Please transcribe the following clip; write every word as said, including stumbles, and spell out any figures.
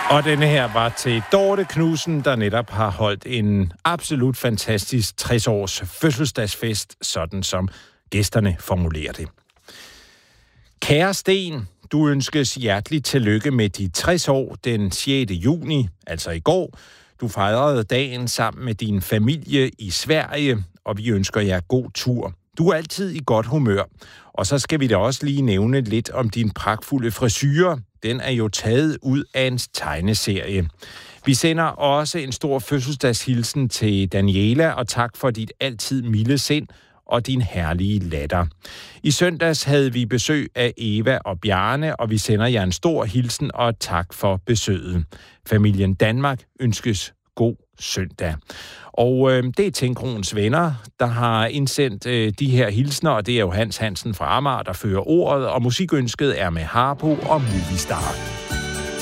Og denne her var til Dorte Knudsen, der netop har holdt en absolut fantastisk tres-års fødselsdagsfest, sådan som gæsterne formulerer det. Kære Sten, du ønskes hjerteligt tillykke med de tres år den sjette juni, altså i går. Du fejrede dagen sammen med din familie i Sverige, og vi ønsker jer god tur. Du er altid i godt humør. Og så skal vi da også lige nævne lidt om din pragtfulde frisyre. Den er jo taget ud af en tegneserie. Vi sender også en stor fødselsdagshilsen til Daniela, og tak for dit altid milde sind og din herlige latter. I søndags havde vi besøg af Eva og Bjarne, og vi sender jer en stor hilsen og tak for besøget. Familien Danmark ønskes god søndag. Og øh, det er Tænkronens venner, der har indsendt øh, de her hilsner, og det er jo Hans Hansen fra Amager, der fører ordet, og musikønsket er med Harpo og Movistar.